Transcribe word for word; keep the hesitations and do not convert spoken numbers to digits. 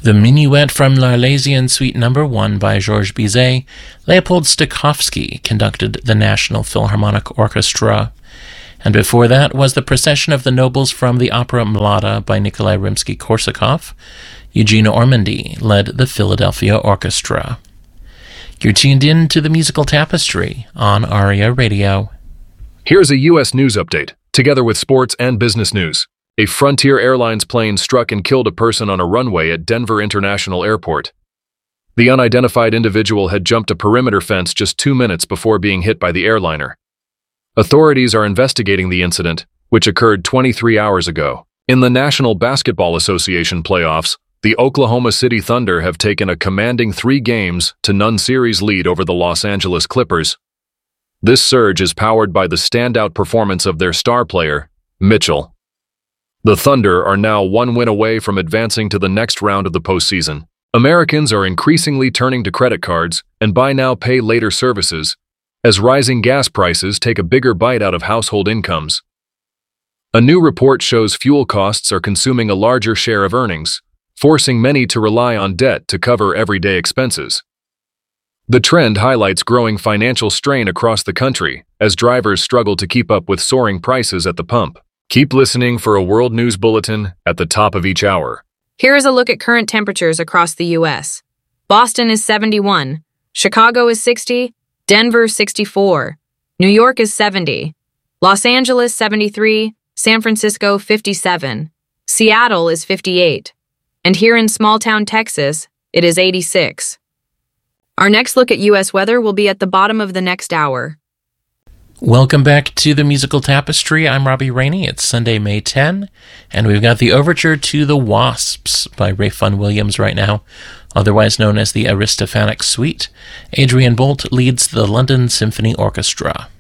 The Minuet from L'Arlésienne Suite Number one by Georges Bizet. Leopold Stokowski conducted the National Philharmonic Orchestra. And before that was the Procession of the Nobles from the opera Mlada by Nikolai Rimsky-Korsakov. Eugene Ormandy led the Philadelphia Orchestra. You're tuned in to the Musical Tapestry on ARIA Radio. Here's a U S news update, together with sports and business news. A Frontier Airlines plane struck and killed a person on a runway at Denver International Airport. The unidentified individual had jumped a perimeter fence just two minutes before being hit by the airliner. Authorities are investigating the incident, which occurred twenty-three hours ago. In the National Basketball Association playoffs, the Oklahoma City Thunder have taken a commanding three games to none series lead over the Los Angeles Clippers. This surge is powered by the standout performance of their star player, Mitchell. The Thunder are now one win away from advancing to the next round of the postseason. Americans are increasingly turning to credit cards and buy now, pay later services, as rising gas prices take a bigger bite out of household incomes. A new report shows fuel costs are consuming a larger share of earnings, forcing many to rely on debt to cover everyday expenses. The trend highlights growing financial strain across the country as drivers struggle to keep up with soaring prices at the pump. Keep listening for a world news bulletin at the top of each hour. Here is a look at current temperatures across the U S. Boston is seventy-one, Chicago is sixty, Denver sixty-four, New York is seventy, Los Angeles seventy-three, San Francisco fifty-seven, Seattle is fifty-eight, and here in small-town Texas, it is eighty-six. Our next look at U S weather will be at the bottom of the next hour. Welcome back to the Musical Tapestry. I'm Robbie Rainey. It's Sunday, May tenth, and we've got the overture to The Wasps by Ralph Vaughan Williams right now, otherwise known as the Aristophanic Suite. Adrian Bolt leads the London Symphony Orchestra.